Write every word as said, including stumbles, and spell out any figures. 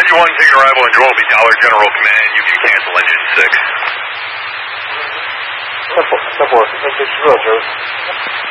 fifty-one, taking arrival on Joel, be Dollar General Command. You can cancel engine six. ten four, ten four, ten six, zero, Joe.